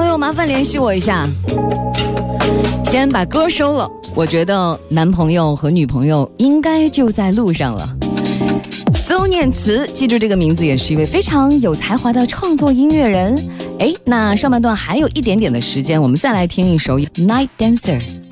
友麻烦联系我一下，先把歌收了，我觉得男朋友和女朋友应该就在路上了。邹念慈，记住这个名字，也是一位非常有才华的创作音乐人。那上半段还有一点点的时间，我们再来听一首《Night Dancer》。